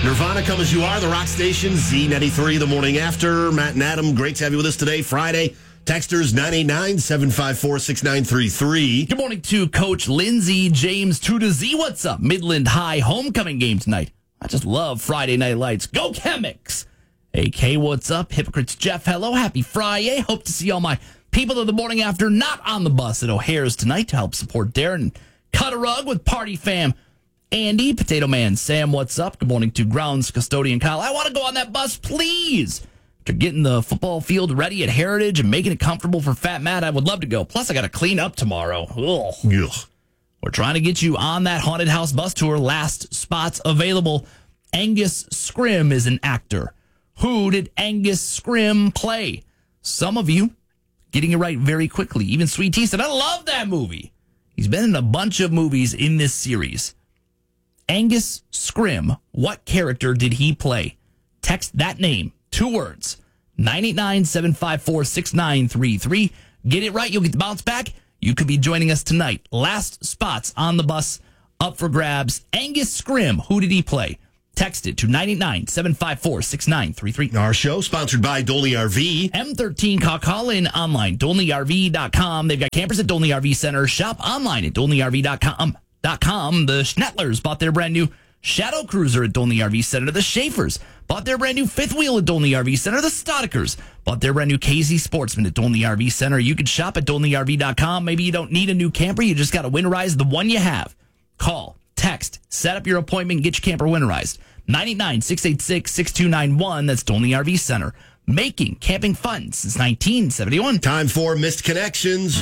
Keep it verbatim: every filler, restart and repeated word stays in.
Nirvana, Come As You Are, the rock station, Z ninety-three, the morning after. Matt and Adam, great to have you with us today, Friday. Texters nine eight nine, seven five four, six nine three three. Good morning to Coach Lindsay James two to Z. What's up? Midland High homecoming game tonight. I just love Friday Night Lights. Go Chemics! A K, what's up? Hypocrites Jeff, hello. Happy Friday. Hope to see all my people of the morning after not on the bus at O'Hare's tonight to help support Darren. Cut a rug with Party Fam. Andy, Potato Man, Sam, what's up? Good morning to Grounds Custodian Kyle. I want to go on that bus, please. After getting the football field ready at Heritage and making it comfortable for Fat Matt, I would love to go. Plus, I got to clean up tomorrow. Ugh. Ugh. We're trying to get you on that haunted house bus tour. Last spots available. Angus Scrim is an actor. Who did Angus Scrim play? Some of you getting it right very quickly. Even Sweet Tea said, I love that movie. He's been in a bunch of movies in this series. Angus Scrim, what character did he play? Text that name, two words, nine eight nine, seven five four, six nine three three. Get it right, you'll get the bounce back. You could be joining us tonight. Last spots on the bus up for grabs. Angus Scrim, who did he play? Text it to nine eight nine, seven five four, six nine three three. Our show sponsored by Dolney R V. M thirteen call, call in online, dolney R V dot com. They've got campers at Dolney R V Center. Shop online at dolney R V dot com. .com. The Schnettlers bought their brand new Shadow Cruiser at Dolney R V Center. The Schaefers bought their brand new fifth wheel at Dolney R V Center. The Stodikers bought their brand new K Z Sportsman at Dolney R V Center. You can shop at dolney R V dot com. Maybe you don't need a new camper. You just got to winterize the one you have. Call, text, set up your appointment, get your camper winterized. nine eight nine, six eight six, six two nine one. That's Dolney R V Center. Making camping fun since nineteen seventy-one. Time for Missed Connections.